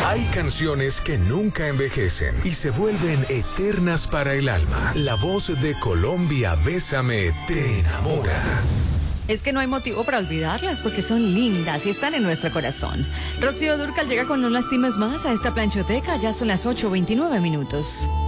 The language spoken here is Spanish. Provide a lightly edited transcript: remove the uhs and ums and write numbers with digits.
Hay canciones que nunca envejecen y se vuelven eternas para el alma. La voz de Colombia, Bésame, te enamora. Es que no hay motivo para olvidarlas porque son lindas y están en nuestro corazón. Rocío Dúrcal llega con No Lastimes Más a esta planchoteca. Ya son las 8:29 minutos.